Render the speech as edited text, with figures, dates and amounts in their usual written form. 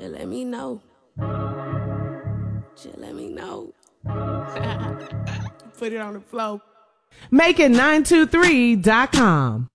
Just let me know. Just let me know. Put it on the floor. Make it 923.com.